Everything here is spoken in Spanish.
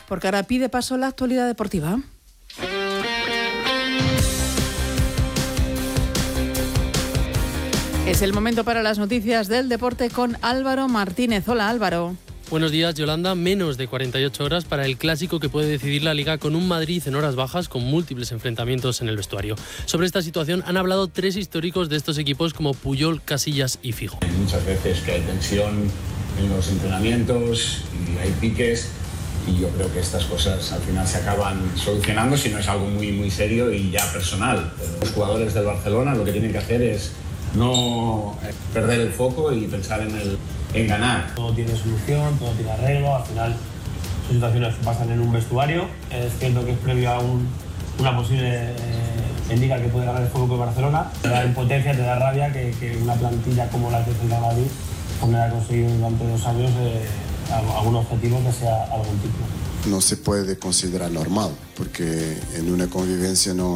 porque ahora pide paso la actualidad deportiva. Es el momento para las noticias del deporte con Álvaro Martínez. Hola, Álvaro. Buenos días, Yolanda. Menos de 48 horas para el clásico que puede decidir la Liga, con un Madrid en horas bajas con múltiples enfrentamientos en el vestuario. Sobre esta situación han hablado tres históricos de estos equipos como Puyol, Casillas y Figo. Hay muchas veces que hay tensión en los entrenamientos y hay piques, y yo creo que estas cosas al final se acaban solucionando si no es algo muy serio y ya personal. Los jugadores del Barcelona lo que tienen que hacer es no perder el foco y pensar en ganar. Todo tiene solución, todo tiene arreglo, al final son situaciones que pasan en un vestuario. Es cierto que es previo a una posible liga que puede ganar el Fútbol Club Barcelona. Te da impotencia, te da rabia que una plantilla como la que es el Real Madrid no haya conseguido durante 2 años algún objetivo que sea algún tipo. No se puede considerar normal, porque en una convivencia no